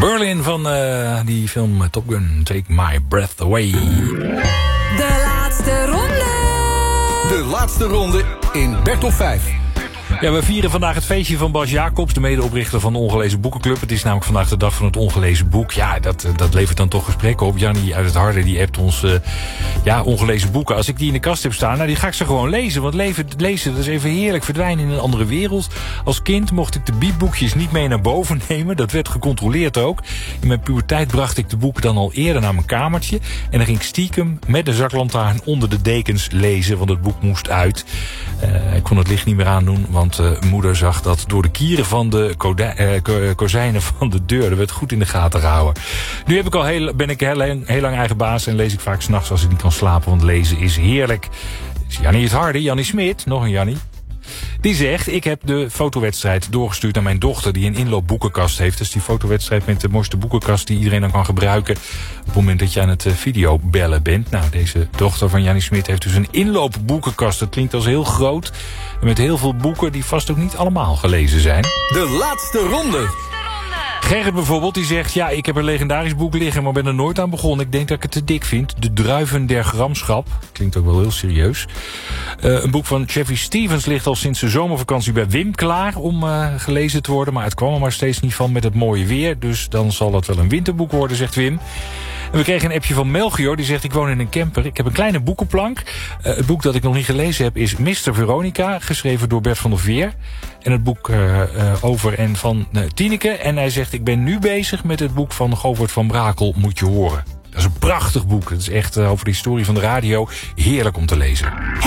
Berlin van die film Top Gun, Take My Breath Away. De laatste ronde. De laatste ronde in Bertop 5. Ja, we vieren vandaag het feestje van Bas Jacobs, de medeoprichter van de Ongelezen Boekenclub. Het is namelijk vandaag de dag van het ongelezen boek. Ja, dat levert dan toch gesprekken op. Jannie uit het Harde, die appt ons ongelezen boeken. Als ik die in de kast heb staan, die ga ik ze gewoon lezen. Want lezen, dat is even heerlijk verdwijnen in een andere wereld. Als kind mocht ik de biepboekjes niet mee naar boven nemen. Dat werd gecontroleerd ook. In mijn puberteit bracht ik de boeken dan al eerder naar mijn kamertje. En dan ging ik stiekem met de zaklantaarn onder de dekens lezen, want het boek moest uit. Ik kon het licht niet meer aandoen, want moeder zag dat door de kieren van de kozijnen van de deur. Dat werd goed in de gaten gehouden. Nu ben ik heel lang eigen baas en lees ik vaak 's nachts als ik niet kan slapen, want lezen is heerlijk. Dus Jannie het Harde, Jannie Smit, nog een Jannie. Die zegt, ik heb de fotowedstrijd doorgestuurd naar mijn dochter die een inloopboekenkast heeft. Dus die fotowedstrijd met de mooiste boekenkast die iedereen dan kan gebruiken op het moment dat je aan het videobellen bent. Nou, deze dochter van Jannie Smit heeft dus een inloopboekenkast. Dat klinkt als heel groot en met heel veel boeken die vast ook niet allemaal gelezen zijn. De laatste ronde. Gerrit bijvoorbeeld, die zegt, ja, ik heb een legendarisch boek liggen, maar ben er nooit aan begonnen. Ik denk dat ik het te dik vind. De Druiven der Gramschap. Klinkt ook wel heel serieus. Een boek van Chevy Stevens ligt al sinds de zomervakantie bij Wim klaar om gelezen te worden. Maar het kwam er maar steeds niet van met het mooie weer. Dus dan zal dat wel een winterboek worden, zegt Wim. En we kregen een appje van Melchior, die zegt, ik woon in een camper. Ik heb een kleine boekenplank. Het boek dat ik nog niet gelezen heb is Mr. Veronica, geschreven door Bert van der Veer. En het boek over en van Tineke. En hij zegt, ik ben nu bezig met het boek van Govert van Brakel, Moet je horen. Dat is een prachtig boek. Het is echt over de historie van de radio. Heerlijk om te lezen.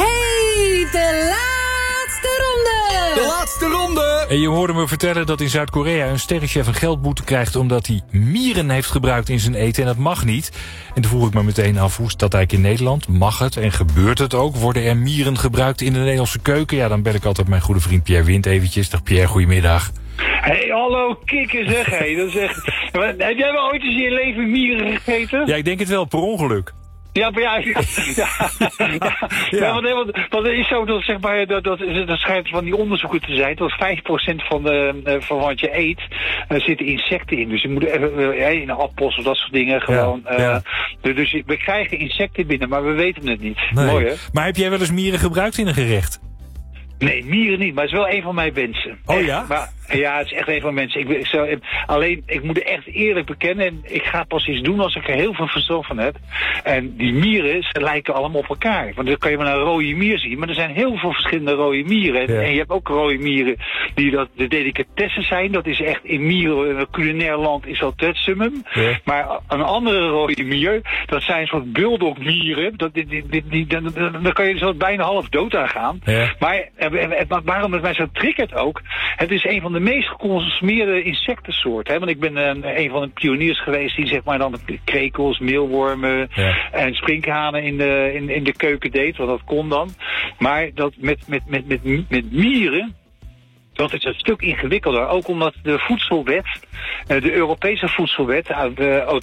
Hey, de laatste ronde. De laatste ronde. En je hoorde me vertellen dat in Zuid-Korea een sterrenchef een geldboete krijgt omdat hij mieren heeft gebruikt in zijn eten. En dat mag niet. En toen vroeg ik me meteen af, hoe is dat eigenlijk in Nederland? Mag het en gebeurt het ook? Worden er mieren gebruikt in de Nederlandse keuken? Ja, dan bel ik altijd mijn goede vriend Pierre Wind eventjes. Dag Pierre, goedemiddag. Hey, hallo kikker zeg. Hey, dat is echt... Heb jij wel ooit eens in je leven mieren gegeten? Ja, ik denk het wel, per ongeluk. Ja, maar want het is zo dat, zeg maar, dat schijnt van die onderzoeken te zijn, dat 5% van wat je eet, zitten insecten in. Dus je moet even in appels of dat soort dingen gewoon. Dus we krijgen insecten binnen, maar we weten het niet. Nee. Mooi, hè? Maar heb jij wel eens mieren gebruikt in een gerecht? Nee, mieren niet, maar het is wel een van mijn wensen. Oh echt. ja? Maar, ja, het is echt een van mijn mensen. Alleen, ik moet het echt eerlijk bekennen. En ik ga pas iets doen als ik er heel veel verstand van heb. En die mieren, ze lijken allemaal op elkaar. Want dan kan je maar een rode mier zien. Maar er zijn heel veel verschillende rode mieren. Ja. En je hebt ook rode mieren die de delicatessen zijn. Dat is echt in mieren, een culinair land is dat het summum. Ja. Maar een andere rode mier, dat zijn een soort bulldog mieren. Dan kan je zo bijna half dood aan gaan. Ja. Maar waarom het mij zo triggert ook, het is een van de meest geconsumeerde insectensoorten. Hè? Want ik ben een van de pioniers geweest die zeg maar dan krekels, meelwormen en sprinkhanen in de keuken deed. Want dat kon dan. Maar dat met mieren, dat is een stuk ingewikkelder. Ook omdat de voedselwet, de Europese voedselwet uit